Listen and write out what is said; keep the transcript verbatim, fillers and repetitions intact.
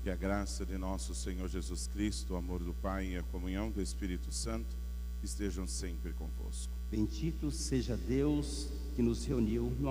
Que a graça de nosso Senhor Jesus Cristo, o amor do Pai e a comunhão do Espírito Santo estejam sempre convosco. Bendito seja Deus que nos reuniu no